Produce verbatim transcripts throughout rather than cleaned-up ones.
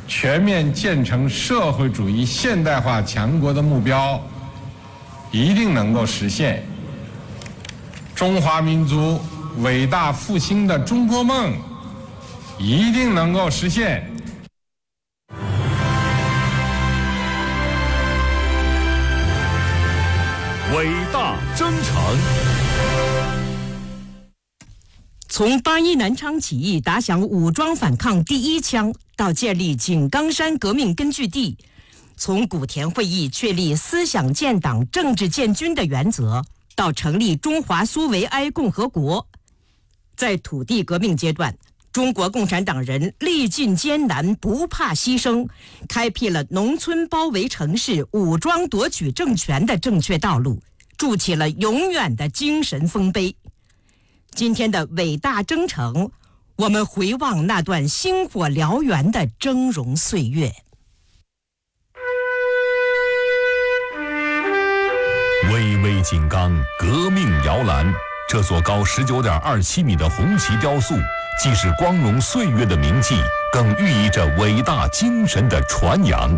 全面建成社会主义现代化强国的目标一定能够实现，中华民族伟大复兴的中国梦一定能够实现。 伟大征程。 从八一南昌起义打响武装反抗第一枪，到建立井冈山革命根据地，从古田会议确立思想建党、政治建军的原则，到成立中华苏维埃共和国，在土地革命阶段，中国共产党人历尽艰难，不怕牺牲，开辟了农村包围城市、武装夺取政权的正确道路，筑起了永远的精神丰碑。今天的伟大征程，我们回望那段星火燎原的峥嵘岁月。 巍巍井冈，革命摇篮，这座高十九点二七米的红旗雕塑，既是光荣岁月的铭记，更寓意着伟大精神的传扬。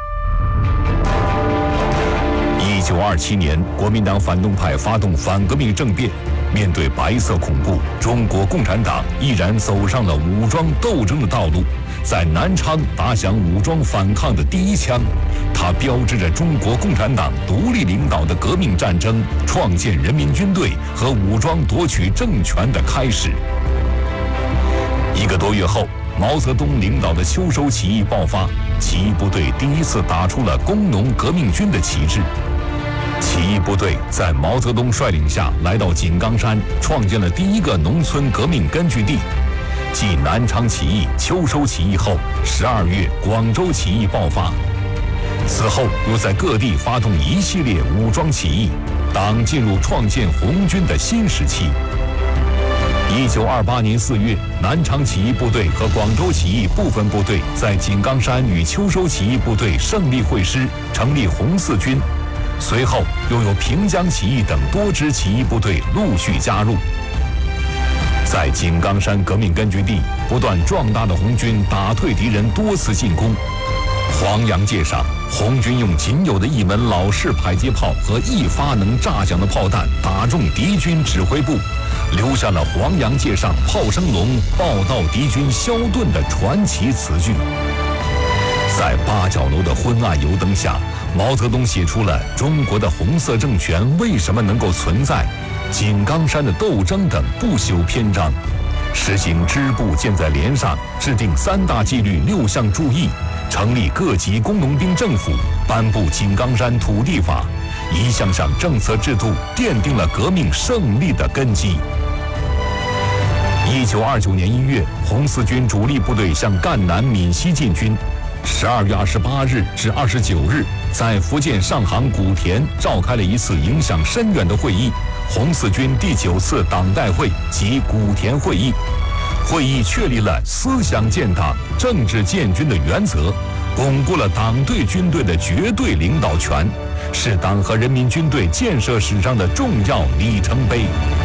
一九二七年，国民党反动派发动反革命政变，面对白色恐怖，中国共产党毅然走上了武装斗争的道路，在南昌打响武装反抗的第一枪。它标志着中国共产党独立领导的革命战争创建人民军队和武装夺取政权的开始。一个多月后，毛泽东领导的秋收起义爆发，起义部队第一次打出了工农革命军的旗帜。起义部队在毛泽东率领下来到井冈山，创建了第一个农村革命根据地。继南昌起义、秋收起义后，十二月广州起义爆发，此后又在各地发动一系列武装起义，党进入创建红军的新时期。一九二八年四月，南昌起义部队和广州起义部分部队在井冈山与秋收起义部队胜利会师，成立红四军。随后又有平江起义等多支起义部队陆续加入。在井冈山革命根据地，不断壮大的红军打退敌人多次进攻。黄杨界上，红军用仅有的一门老式迫击炮和一发能炸响的炮弹打中敌军指挥部，留下了黄杨界上炮声隆，报到敌军消遁的传奇词句。在八角楼的昏暗油灯下，毛泽东写出了中国的红色政权为什么能够存在、井冈山的斗争等不朽篇章，实行支部建在连上，制定三大纪律六项注意，成立各级工农兵政府，颁布井冈山土地法，一项项政策制度奠定了革命胜利的根基。一九二九年一月，红四军主力部队向赣南、闽西进军。十二月二十八日至二十九日，在福建上杭古田召开了一次影响深远的会议——红四军第九次党代会及古田会议。会议确立了思想建党、政治建军的原则，巩固了党对军队的绝对领导权，是党和人民军队建设史上的重要里程碑。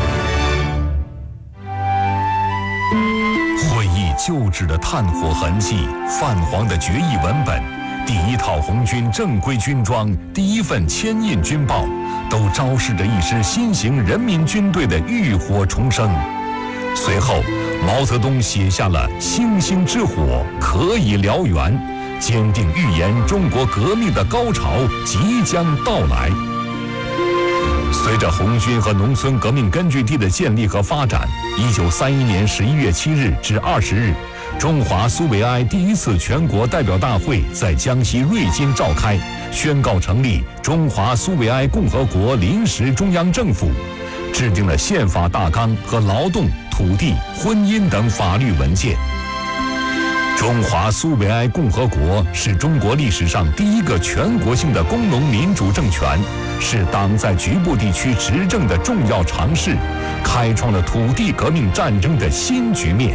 会议旧址的炭火痕迹、泛黄的决议文本、第一套红军正规军装、第一份签印军报，都昭示着一支新型人民军队的浴火重生。随后，毛泽东写下了“星星之火可以燎原”，坚定预言中国革命的高潮即将到来。随着红军和农村革命根据地的建立和发展，一九三一年十一月七日至二十日，中华苏维埃第一次全国代表大会在江西瑞金召开，宣告成立中华苏维埃共和国临时中央政府，制定了宪法大纲和劳动、土地、婚姻等法律文件。中华苏维埃共和国是中国历史上第一个全国性的工农民主政权，是党在局部地区执政的重要尝试，开创了土地革命战争的新局面。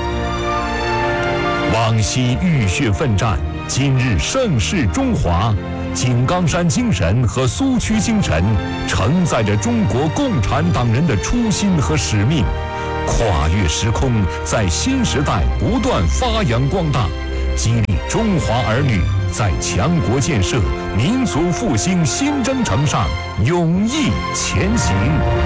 往昔浴血奋战，今日盛世中华。井冈山精神和苏区精神承载着中国共产党人的初心和使命，跨越时空，在新时代不断发扬光大，激励中中华儿女在强国建设、民族复兴新征程上勇毅前行。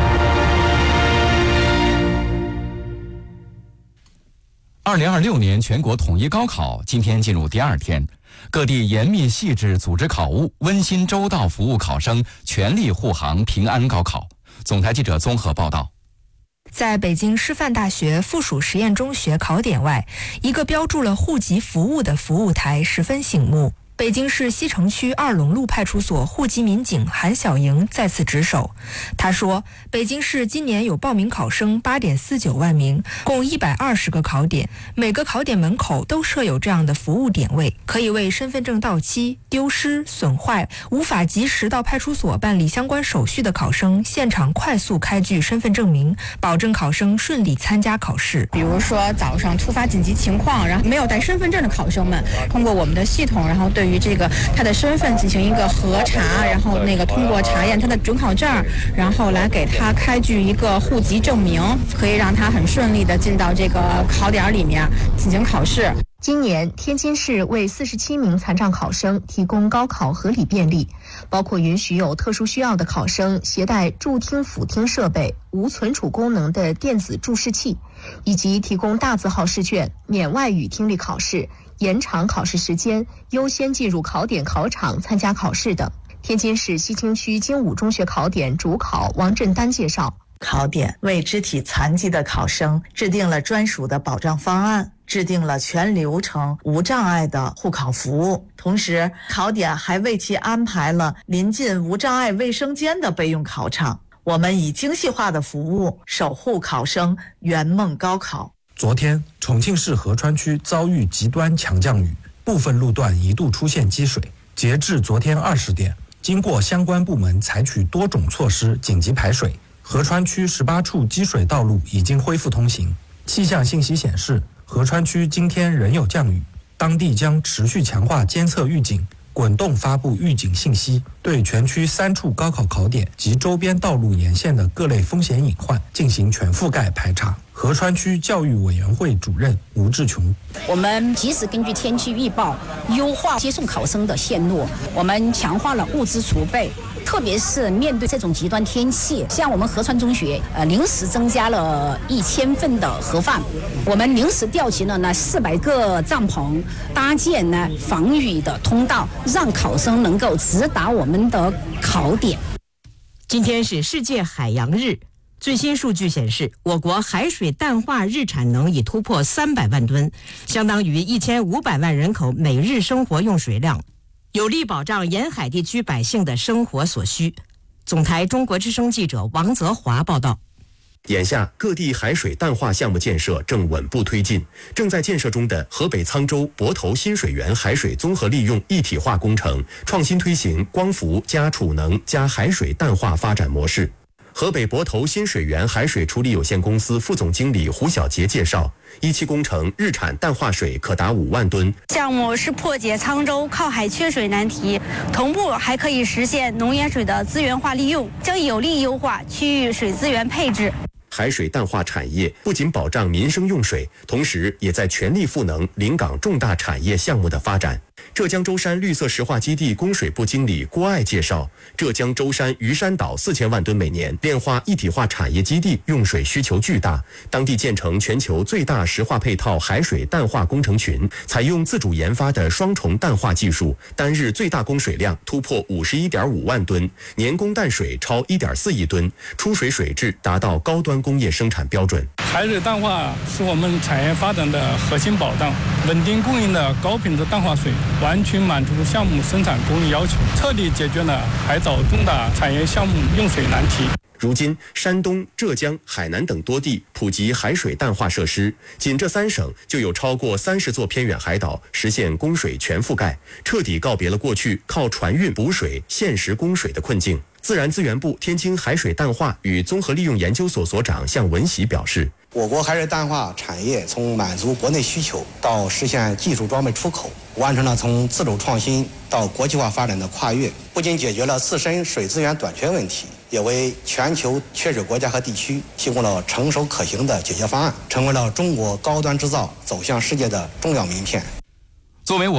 二零二六年全国统一高考今天进入第二天，各地严密细致组织考务，温馨周到服务考生，全力护航平安高考。总台记者综合报道。 在北京师范大学附属实验中学考点外，一个标注了户籍服务的服务台十分醒目。北京市西城区二龙路派出所户籍民警韩小莹在此值守。他说，北京市今年有报名考生 八点四九万名，共一百二十个考点，每个考点门口都设有这样的服务点位，可以为身份证到期、丢失、损坏、无法及时到派出所办理相关手续的考生现场快速开具身份证明，保证考生顺利参加考试。 比如说早上突发紧急情况，然后没有带身份证的考生们，通过我们的系统，然后对于这个他的身份进行一个核查，然后那个通过查验他的准考证，然后来给他开具一个户籍证明，可以让他很顺利的进到这个考点里面进行考试。 今年天津市为四十七名残障考生提供高考合理便利，包括允许有特殊需要的考生携带助听辅听设备、无存储功能的电子注释器，以及提供大字号试卷、免外语听力考试、延长考试时间、优先进入考点考场参加考试等。天津市西青区精武中学考点主考王振丹介绍， 考点为肢体残疾的考生制定了专属的保障方案，制定了全流程无障碍的护考服务，同时考点还为其安排了临近无障碍卫生间的备用考场。我们以精细化的服务守护考生圆梦高考。 昨天，重庆市合川区遭遇极端强降雨，部分路段一度出现积水。截至昨天二十点，经过相关部门采取多种措施紧急排水，合川区十八处积水道路已经恢复通行。气象信息显示，合川区今天仍有降雨，当地将持续强化监测预警，滚动发布预警信息，对全区三处高考考点及周边道路沿线的各类风险隐患进行全覆盖排查。合川区教育委员会主任吴志琼， 我们及时根据天气预报优化接送考生的线路，我们强化了物资储备，特别是面对这种极端天气，像我们合川中学呃临时增加了一千份的盒饭，我们临时调集了呢四百个帐篷，搭建呢防雨的通道，让考生能够直达我们的考点。 今天是世界海洋日，最新数据显示，我国海水淡化日产能已突破三百万吨，相当于一千五百万人口每日生活用水量，有力保障沿海地区百姓的生活所需。总台中国之声记者王泽华报道。 眼下，各地海水淡化项目建设正稳步推进。正在建设中的河北沧州泊头新水源海水综合利用一体化工程，创新推行光伏加储能加海水淡化发展模式。河北泊头新水源海水处理有限公司副总经理胡小杰介绍，一期工程日产淡化水可达五万吨。 项目是破解沧州靠海缺水难题，同步还可以实现农盐水的资源化利用，将有力优化区域水资源配置。 海水淡化产业不仅保障民生用水，同时也在全力赋能临港重大产业项目的发展。浙江舟山绿色石化基地供水部经理郭爱介绍，浙江舟山鱼山岛四千万吨每年炼化一体化产业基地用水需求巨大，当地建成全球最大石化配套海水淡化工程群，采用自主研发的双重淡化技术，单日最大供水量突破五十一点五万吨，年供淡水超一点四亿吨，出水水质达到高端工业生产标准。 海水淡化是我们产业发展的核心保障，稳定供应的高品质淡化水完全满足项目生产工艺要求，彻底解决了海藻重大产业项目用水难题。 如今，山东、浙江、海南等多地普及海水淡化设施，仅这三省就有超过三十座偏远海岛实现供水全覆盖，彻底告别了过去靠船运补水、限时供水的困境。自然资源部天津海水淡化与综合利用研究所所长向文喜表示， 我国海水淡化产业从满足国内需求到实现技术装备出口，完成了从自主创新到国际化发展的跨越，不仅解决了自身水资源短缺问题，也为全球缺水国家和地区提供了成熟可行的解决方案，成为了中国高端制造走向世界的重要名片。 作为我